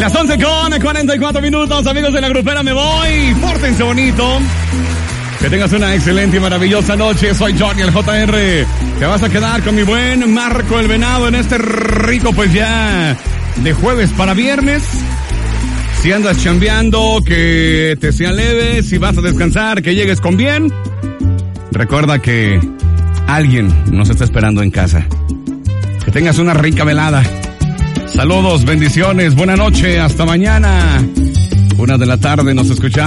Las 11:44, amigos de la grupera, me voy. Pórtense bonito. Que tengas una excelente y maravillosa noche. Soy Johnny, el JR. Te vas a quedar con mi buen Marco el Venado en este rico, pues ya de jueves para viernes. Si andas chambeando, que te sea leve. Si vas a descansar, que llegues con bien. Recuerda que alguien nos está esperando en casa. Que tengas una rica velada. Saludos, bendiciones, buena noche, hasta mañana. 1 de la tarde nos escuchamos.